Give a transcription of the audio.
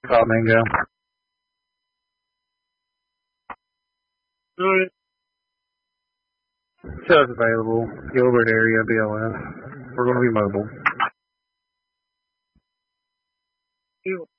Mango. Alright. Show's available. Gilbert area, BLS. We're going to be mobile.